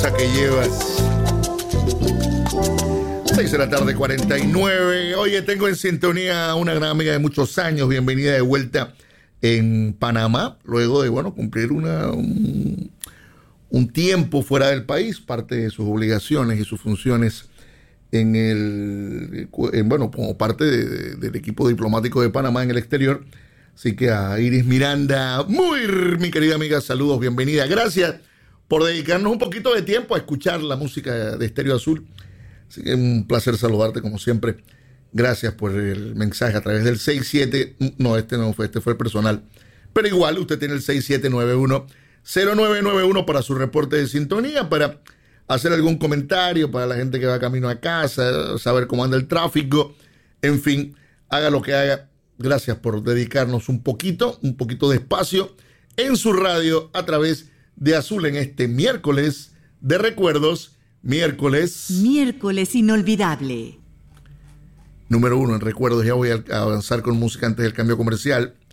cosa que llevas. 6 de la tarde, 49. Oye, tengo en sintonía a una gran amiga de muchos años. Bienvenida de vuelta en Panamá, luego de, cumplir un tiempo fuera del país, parte de sus obligaciones y sus funciones como parte del equipo diplomático de Panamá en el exterior. Así que a Iris Miranda, mi querida amiga, saludos, bienvenida. Gracias por dedicarnos un poquito de tiempo a escuchar la música de Estéreo Azul. Así que es un placer saludarte como siempre. Gracias por el mensaje a través del 67. No, este fue el personal. Pero igual, usted tiene el 6791-0991 para su reporte de sintonía, para hacer algún comentario, para la gente que va camino a casa, saber cómo anda el tráfico. En fin, haga lo que haga. Gracias por dedicarnos un poquito de espacio en su radio a través de Azul en este miércoles de recuerdos. Miércoles inolvidable. Número 1 en recuerdos. Ya voy a avanzar con música antes del cambio comercial.